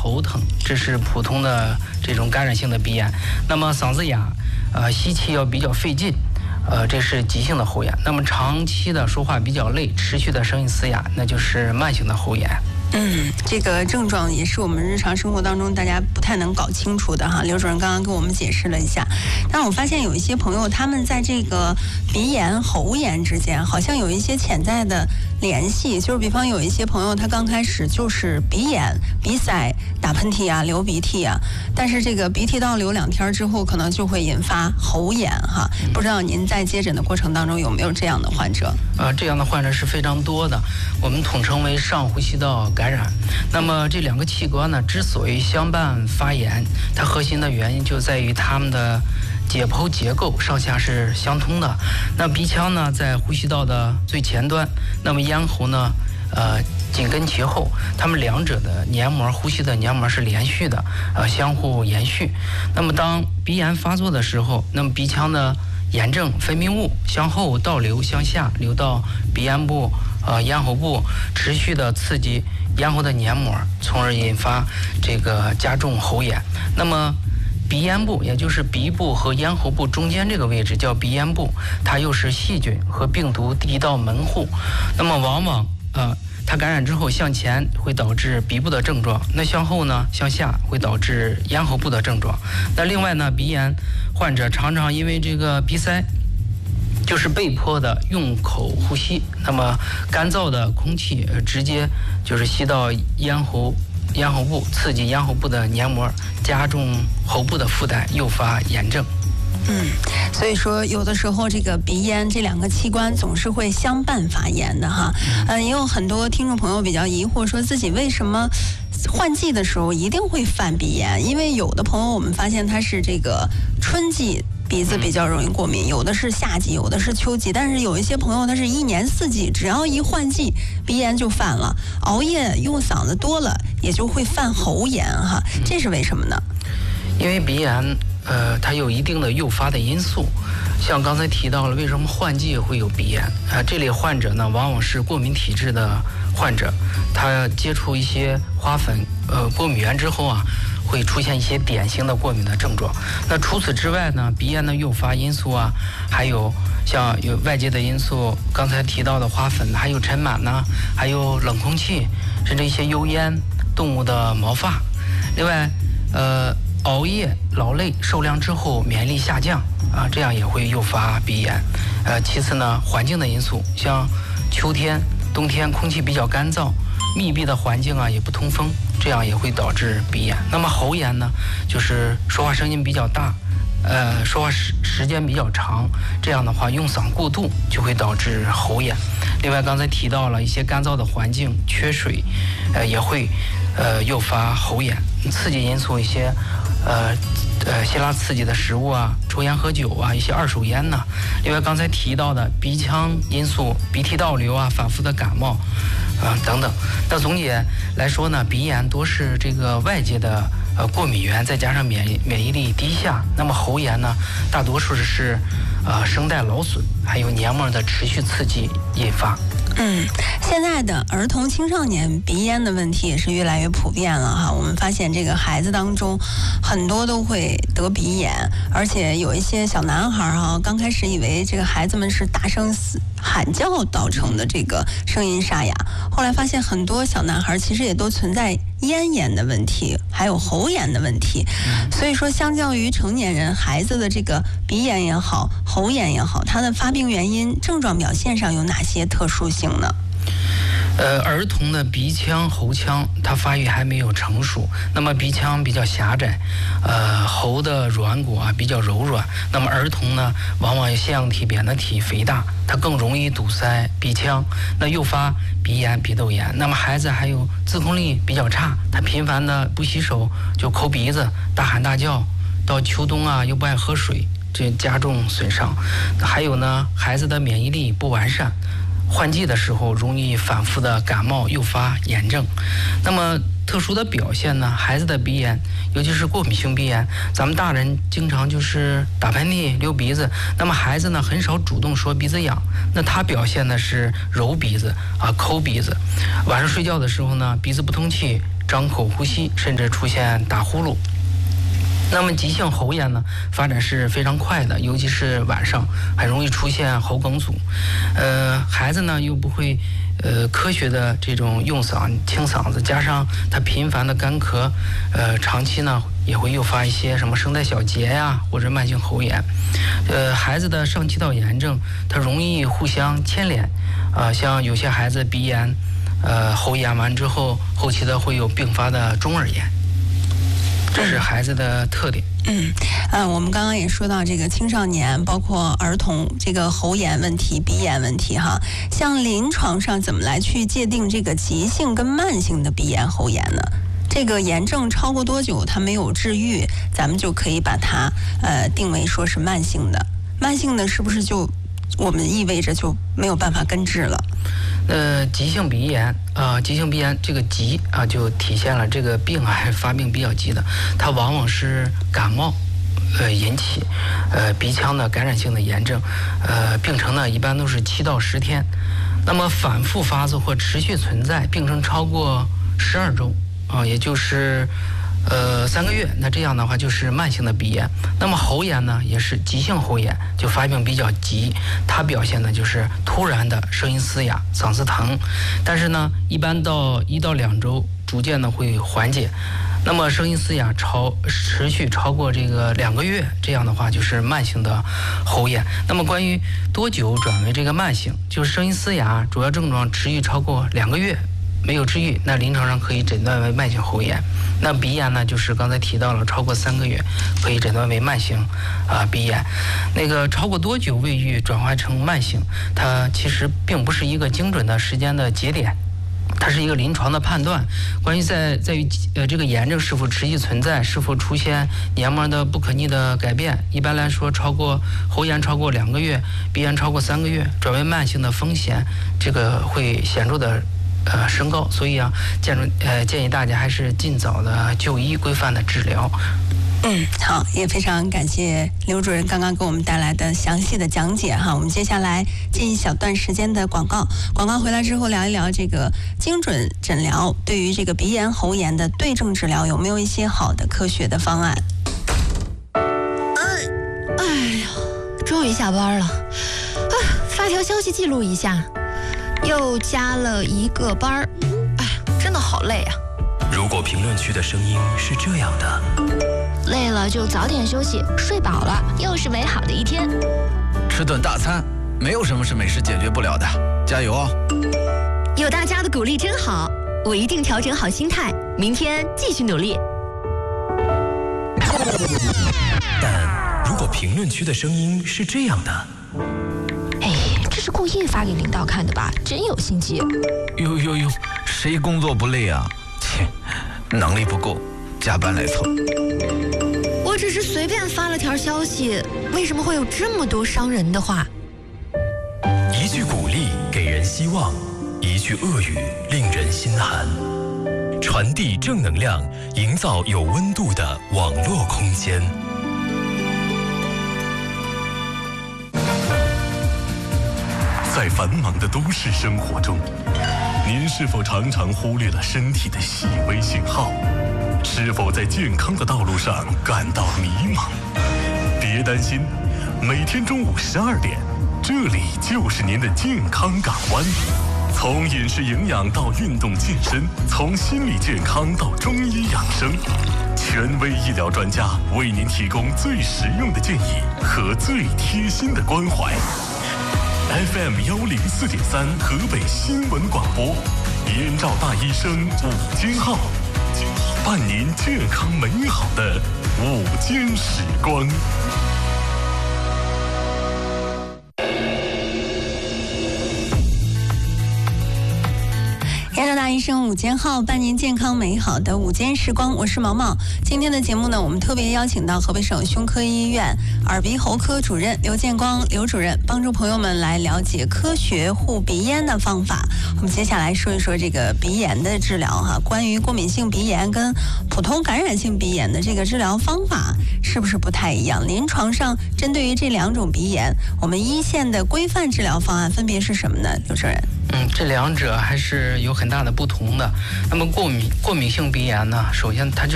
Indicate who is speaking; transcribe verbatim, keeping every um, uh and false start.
Speaker 1: 头疼，这是普通的这种感染性的鼻炎。那么嗓子哑，呃，吸气要比较费劲，呃，这是急性的喉炎。那么长期的说话比较累，持续的声音嘶哑，那就是慢性的喉炎。
Speaker 2: 嗯，这个症状也是我们日常生活当中大家不太能搞清楚的哈。刘主任刚刚跟我们解释了一下，但我发现有一些朋友他们在这个鼻炎、喉炎之间好像有一些潜在的联系，就是比方有一些朋友他刚开始就是鼻炎、鼻塞、打喷嚏啊、流鼻涕啊，但是这个鼻涕倒流两天之后，可能就会引发喉炎哈。不知道您在接诊的过程当中有没有这样的患者？
Speaker 1: 呃，这样的患者是非常多的，我们统称为上呼吸道感染。那么这两个器官呢，之所以相伴发炎，它核心的原因就在于它们的解剖结构上下是相通的。那鼻腔呢在呼吸道的最前端，那么咽喉呢呃紧跟其后，它们两者的黏膜，呼吸的黏膜是连续的，呃相互延续。那么当鼻炎发作的时候，那么鼻腔的炎症分泌物向后倒流，向下流到鼻咽部、呃咽喉部，持续的刺激咽喉的黏膜，从而引发这个加重喉炎。那么鼻咽部，也就是鼻部和咽喉部中间这个位置叫鼻咽部，它又是细菌和病毒第一道门户。那么往往呃它感染之后向前会导致鼻部的症状，那向后呢向下会导致咽喉部的症状。那另外呢，鼻炎患者常常因为这个鼻塞，就是被迫的用口呼吸，那么干燥的空气直接就是吸到咽喉咽喉部，刺激咽喉部的黏膜，加重喉部的负担，诱发炎症。
Speaker 2: 嗯，所以说有的时候这个鼻咽这两个器官总是会相伴发炎的哈。嗯，也有很多听众朋友比较疑惑，说自己为什么换季的时候一定会犯鼻炎？因为有的朋友我们发现他是这个春季鼻子比较容易过敏，有的是夏季，有的是秋季，但是有一些朋友他是一年四季，只要一换季鼻炎就犯了，熬夜用嗓子多了也就会犯喉炎哈，这是为什么呢？
Speaker 1: 因为鼻炎呃，它有一定的诱发的因素，像刚才提到了，为什么换季会有鼻炎啊？这类患者呢，往往是过敏体质的患者，他接触一些花粉、呃过敏源之后啊，会出现一些典型的过敏的症状。那除此之外呢，鼻炎的诱发因素啊，还有像有外界的因素，刚才提到的花粉，还有尘螨呢，还有冷空气，甚至一些油烟、动物的毛发。另外，呃。熬夜、劳累、受凉之后免疫力下降啊，这样也会诱发鼻炎。呃，其次呢，环境的因素，像秋天、冬天空气比较干燥，密闭的环境啊也不通风，这样也会导致鼻炎。那么喉炎呢，就是说话声音比较大，呃，说话时时间比较长，这样的话用嗓过度就会导致喉炎。另外，刚才提到了一些干燥的环境、缺水，呃，也会呃诱发喉炎。刺激因素一些。呃呃，辛辣刺激的食物啊，抽烟喝酒啊，一些二手烟呢。另外刚才提到的鼻腔因素，鼻涕倒流啊，反复的感冒，啊、呃、等等。那总体来说呢，鼻炎多是这个外界的呃过敏源，再加上免疫免疫力低下。那么喉炎呢，大多数是呃声带劳损，还有黏膜的持续刺激引发。
Speaker 2: 嗯，现在的儿童青少年鼻炎的问题也是越来越普遍了哈。我们发现这个孩子当中很多都会得鼻炎，而且有一些小男孩哈，刚开始以为这个孩子们是大声喊叫造成的这个声音沙哑，后来发现很多小男孩其实也都存在咽炎的问题，还有喉炎的问题。所以说相较于成年人，孩子的这个鼻炎也好，喉炎也好，它的发病原因、症状表现上有哪些特殊性呢？
Speaker 1: 呃，儿童的鼻腔、喉腔它发育还没有成熟，那么鼻腔比较狭窄，呃，喉的软骨啊比较柔软，那么儿童呢，往往腺样体、扁桃体肥大，它更容易堵塞鼻腔，那诱发鼻炎、鼻窦炎。那么孩子还有自控力比较差，他频繁的不洗手就抠鼻子、大喊大叫，到秋冬啊又不爱喝水，这加重损伤。还有呢，孩子的免疫力不完善。 换季的时候容易反复的感冒诱发炎症。那么特殊的表现呢，孩子的鼻炎，尤其是过敏性鼻炎，咱们大人经常就是打喷嚏、流鼻子，那么孩子呢很少主动说鼻子痒，那他表现的是揉鼻子啊、抠鼻子，晚上睡觉的时候呢，鼻子不通气，张口呼吸，甚至出现打呼噜。那么急性喉炎呢，发展是非常快的，尤其是晚上很容易出现喉梗阻。呃，孩子呢又不会呃科学的这种用嗓清嗓子，加上他频繁的干咳，呃，长期呢也会诱发一些什么声带小结呀，或者慢性喉炎。呃，孩子的上气道炎症，它容易互相牵连，啊、呃，像有些孩子鼻炎，呃，喉炎完之后，后期的会有并发的中耳炎。这是孩子的特点。
Speaker 2: 嗯，呃，我们刚刚也说到这个青少年，包括儿童这个喉炎问题、鼻炎问题哈。像临床上怎么来去界定这个急性跟慢性的鼻炎、喉炎呢？这个炎症超过多久它没有治愈，咱们就可以把它呃定为说是慢性的。慢性的是不是就我们意味着就没有办法根治了？
Speaker 1: 呃，急性鼻炎啊、呃，急性鼻炎这个急啊，就体现了这个病啊发病比较急的，它往往是感冒呃引起，呃鼻腔的感染性的炎症，呃病程呢一般都是七到十天，那么反复发作或持续存在，病程超过十二周啊、呃，也就是呃三个月，那这样的话就是慢性的鼻炎。那么喉炎呢也是急性喉炎，就发病比较急，它表现呢就是突然的声音嘶哑、嗓子疼，但是呢一般到一到两周逐渐的会缓解。那么声音嘶哑超持续超过这个两个月，这样的话就是慢性的喉炎。那么关于多久转为这个慢性，就是声音嘶哑主要症状持续超过两个月没有治愈，那临床上可以诊断为慢性喉炎。那鼻炎呢，就是刚才提到了，超过三个月可以诊断为慢性啊、呃、鼻炎。那个超过多久未愈转化成慢性，它其实并不是一个精准的时间的节点，它是一个临床的判断。关于在在于呃这个炎症是否持续存在，是否出现黏膜的不可逆的改变。一般来说，超过喉炎超过两个月，鼻炎超过三个月，转为慢性的风险这个会显著的呃升高。所以啊，建议呃建议大家还是尽早的就医，规范的治疗。
Speaker 2: 嗯，好，也非常感谢刘主任刚刚给我们带来的详细的讲解哈。我们接下来进一小段时间的广告，广告回来之后聊一聊这个精准诊疗对于这个鼻炎、喉炎的对症治疗有没有一些好的科学的方案。
Speaker 3: 嗯，哎呀，终于下班了，啊，发条消息记录一下，又加了一个班儿，哎，真的好累啊。
Speaker 4: 如果评论区的声音是这样的，
Speaker 3: 累了就早点休息，睡饱了又是美好的一天。
Speaker 5: 吃顿大餐，没有什么是美食解决不了的，加油哦！
Speaker 3: 有大家的鼓励真好，我一定调整好心态，明天继续努力。
Speaker 4: 但如果评论区的声音是这样的，
Speaker 3: 哎，这是故意发给领导看的吧？真有心机。
Speaker 5: 呦呦呦，谁工作不累啊？切，能力不够，加班来凑。
Speaker 3: 我只是随便发了条消息，为什么会有这么多伤人的话？
Speaker 4: 一句鼓励给人希望，一句恶语令人心寒。传递正能量，营造有温度的网络空间。在繁忙的都市生活中，您是否常常忽略了身体的细微信号？是否在健康的道路上感到迷茫？别担心，每天中午十二点，这里就是您的健康港湾。从饮食营养到运动健身，从心理健康到中医养生，权威医疗专家为您提供最实用的建议和最贴心的关怀。F M 幺零四点三河北新闻广播，燕赵大医生午间号，伴您健康美好的午间时光。
Speaker 2: 燕赵大大医生午间号，伴您健康美好的午间时光，我是毛毛。今天的节目呢，我们特别邀请到河北省胸科医院耳鼻喉科主任刘建光刘主任，帮助朋友们来了解科学护鼻咽的方法。我们接下来说一说这个鼻炎的治疗哈，关于过敏性鼻炎跟普通感染性鼻炎的这个治疗方法是不是不太一样？临床上针对于这两种鼻炎，我们一线的规范治疗方案分别是什么呢？刘主任？
Speaker 1: 嗯，这两者还是有很大的不同的。那么过敏过敏性鼻炎呢，首先它就